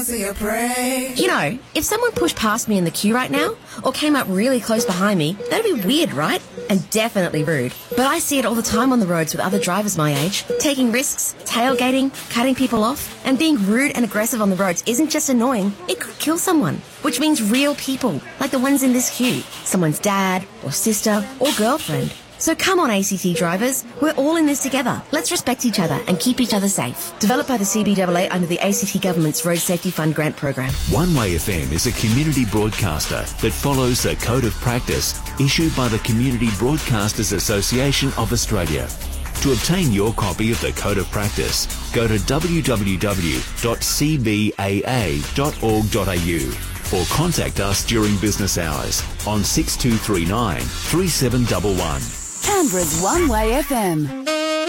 fancy a prey. You know, if someone pushed past me in the queue right now, or came up really close behind me, that'd be weird, right? And definitely rude. But I see it all the time on the roads with other drivers my age. Taking risks, tailgating, cutting people off, and being rude and aggressive on the roads isn't just annoying, it could kill someone. Which means real people, like the ones in this queue. Someone's dad, or sister, or girlfriend. So come on, ACT drivers. We're all in this together. Let's respect each other and keep each other safe. Developed by the CBAA under the ACT Government's Road Safety Fund grant program. One Way FM is a community broadcaster that follows the Code of Practice issued by the Community Broadcasters Association of Australia. To obtain your copy of the Code of Practice, go to www.cbaa.org.au or contact us during business hours on 6239 3711. Canberra's One Way FM.